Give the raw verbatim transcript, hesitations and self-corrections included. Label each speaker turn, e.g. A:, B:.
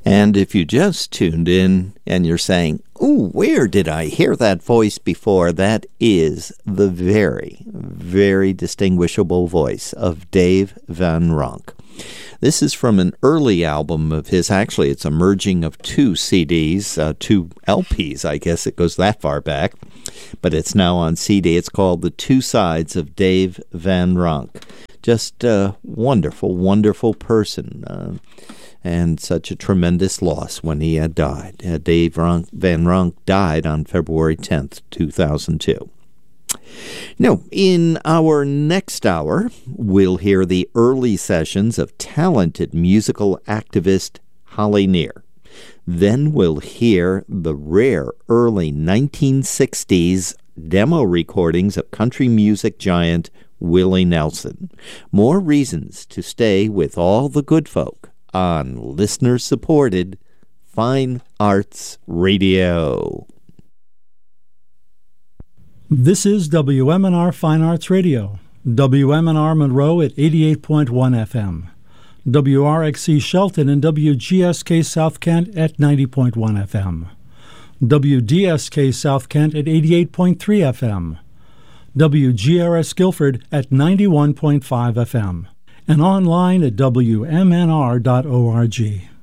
A: And if you just tuned in and you're saying, "Ooh, where did I hear that voice before?" That is the very, very distinguishable voice of Dave Van Ronk. This is from an early album of his. Actually, it's a merging of two C Ds, uh, two L Ps, I guess it goes that far back. But it's now on C D. It's called The Two Sides of Dave Van Ronk. Just a wonderful, wonderful person. Uh, and such a tremendous loss when he had died. Uh, Dave Ronk, Van Ronk died on February tenth, two thousand two. Now, in our next hour, we'll hear the early sessions of talented musical activist Holly Near. Then we'll hear the rare early nineteen sixties demo recordings of country music giant Willie Nelson. More reasons to stay with all the good folk on listener-supported Fine Arts Radio.
B: This is W M N R Fine Arts Radio, W M N R Monroe at eighty-eight point one F M, W R X C Shelton and W G S K South Kent at ninety point one F M, W D S K South Kent at eighty-eight point three F M, W G R S Guilford at ninety-one point five F M, and online at W M N R dot org.